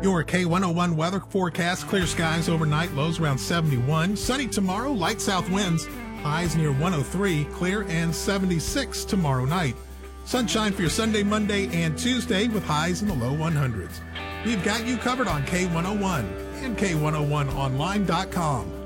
Your K101 weather forecast: clear skies overnight, lows around 71. Sunny tomorrow, light south winds, highs near 103, clear and 76 tomorrow night. Sunshine for your Sunday, Monday, and Tuesday with highs in the low 100s. We've got you covered on K101 and K101online.com.